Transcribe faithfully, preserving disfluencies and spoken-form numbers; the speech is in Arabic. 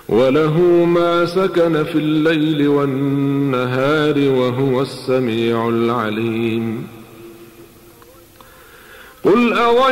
وله ما سكن في الليل والنهار وهو السميع العليم. قل